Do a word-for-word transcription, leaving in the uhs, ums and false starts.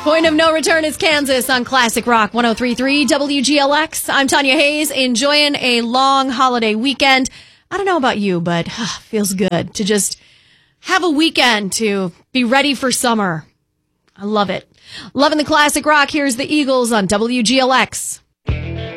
Point of no return is Kansas on Classic Rock one oh three point three W G L X. I'm Tanya Hayes, enjoying a long holiday weekend. I don't know about you, but uh, feels good to just have a weekend to be ready for summer. I love it. Loving the Classic Rock. Here's the Eagles on W G L X.